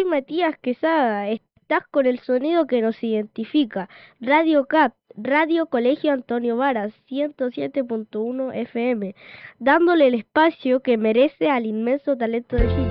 Matías Quesada, estás con el sonido que nos identifica. Radio CAP, Radio Colegio Antonio Varas, 107.1 FM, dándole el espacio que merece al inmenso talento de Chile.